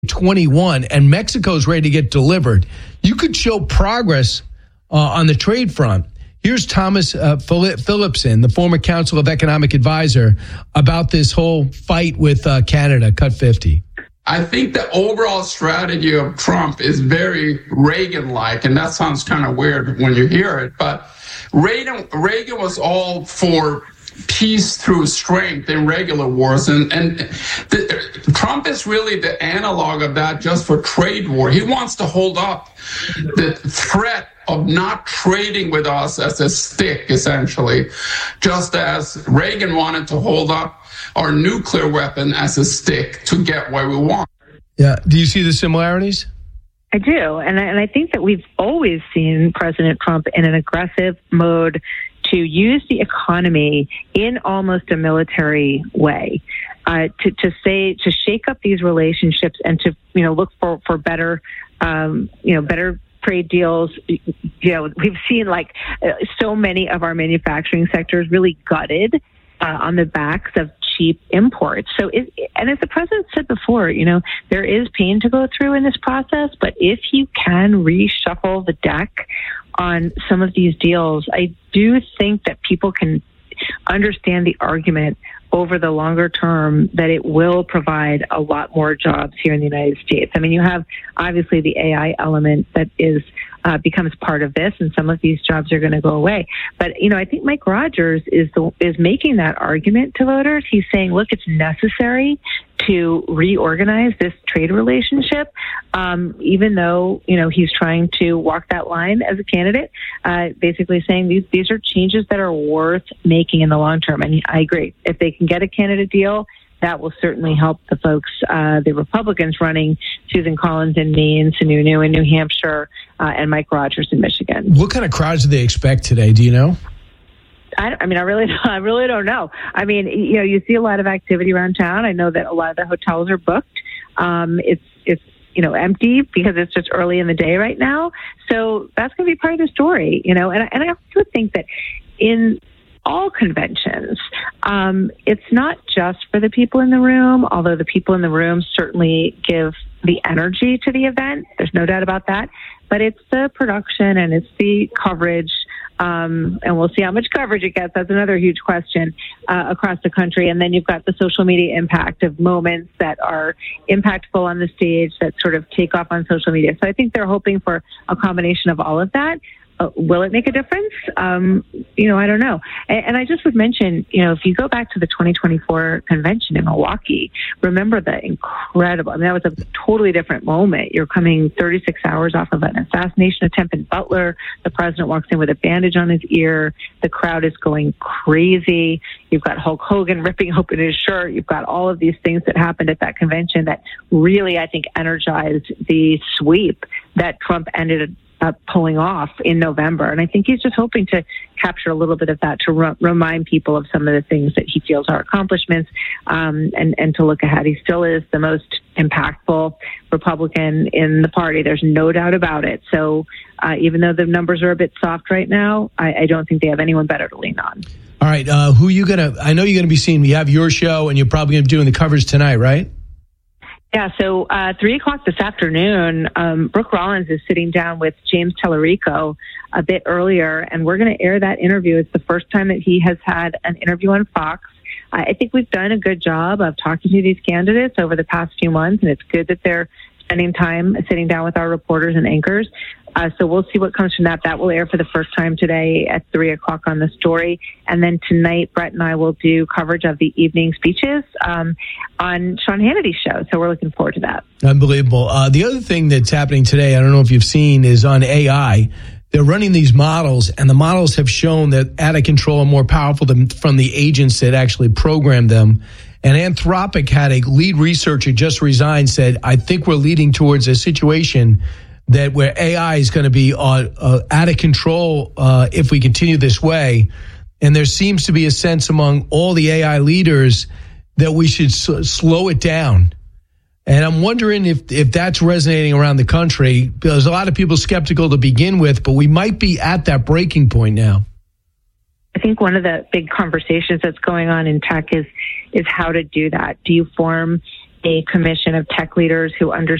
21 and Mexico's ready to get delivered, you could show progress on the trade front. Here's Thomas Phillipson, the former Council of Economic Advisor, about this whole fight with Canada, Cut 50. I think the overall strategy of Trump is very Reagan-like, and that sounds kind of weird when you hear it, but Reagan was all for peace through strength in regular wars, and Trump is really the analog of that, just for trade war. He wants to hold up the threat of not trading with us as a stick, essentially, just as Reagan wanted to hold up our nuclear weapon as a stick to get what we want. Yeah. Do you see the similarities? I do. And I think that we've always seen President Trump in an aggressive mode to use the economy in almost a military way, to shake up these relationships and to, look for better, better trade deals. We've seen so many of our manufacturing sectors really gutted on the backs of cheap imports. And as the president said before, there is pain to go through in this process, but if you can reshuffle the deck on some of these deals, I do think that people can understand the argument over the longer term that it will provide a lot more jobs here in the United States. I mean, you have obviously the AI element that becomes part of this, and some of these jobs are going to go away. But I think Mike Rogers is making that argument to voters. He's saying, look, it's necessary to reorganize this trade relationship, even though he's trying to walk that line as a candidate, basically saying these are changes that are worth making in the long term. And I agree. If they can get a candidate deal, that will certainly help the folks, the Republicans running Susan Collins in Maine, Sununu in New Hampshire, and Mike Rogers in Michigan. What kind of crowds do they expect today? Do you know? I really don't know. I mean, you see a lot of activity around town. I know that a lot of the hotels are booked. It's empty because it's just early in the day right now. So that's going to be part of the story, and I also think that in all conventions, it's not just for the people in the room, although the people in the room certainly give the energy to the event. There's no doubt about that. But it's the production and it's the coverage. And we'll see how much coverage it gets. That's another huge question across the country. And then you've got the social media impact of moments that are impactful on the stage that sort of take off on social media. So I think they're hoping for a combination of all of that. Will it make a difference? I don't know. And I just would mention, if you go back to the 2024 convention in Milwaukee, remember the incredible, that was a totally different moment. You're coming 36 hours off of an assassination attempt in Butler. The president walks in with a bandage on his ear. The crowd is going crazy. You've got Hulk Hogan ripping open his shirt. You've got all of these things that happened at that convention that really, I think, energized the sweep that Trump ended up pulling off in November. And I think he's just hoping to capture a little bit of that to remind people of some of the things that he feels are accomplishments, and to look ahead. He still is the most impactful Republican in the party. There's no doubt about it. So even though the numbers are a bit soft right now, I don't think they have anyone better to lean on. All right. Who you going to, I know you're going to be seeing, you have your show and you're probably going to be doing the coverage tonight, right? Yeah, so 3 o'clock this afternoon, Brooke Rollins is sitting down with James Tallarico a bit earlier, and we're going to air that interview. It's the first time that he has had an interview on Fox. I think we've done a good job of talking to these candidates over the past few months, and it's good that they're spending time sitting down with our reporters and anchors. So we'll see what comes from that. That will air for the first time today at 3 o'clock on The Story. And then tonight, Brett and I will do coverage of the evening speeches on Sean Hannity's show. So we're looking forward to that. Unbelievable. The other thing that's happening today, I don't know if you've seen, is on AI. They're running these models, and the models have shown that out of control are more powerful than from the agents that actually programmed them. And Anthropic had a lead researcher just resigned, said, I think we're leading towards a situation that where AI is going to be out of control if we continue this way. And there seems to be a sense among all the AI leaders that we should slow it down. And I'm wondering if that's resonating around the country. There's a lot of people skeptical to begin with, but we might be at that breaking point now. I think one of the big conversations that's going on in tech is how to do that. Do you form a commission of tech leaders who understand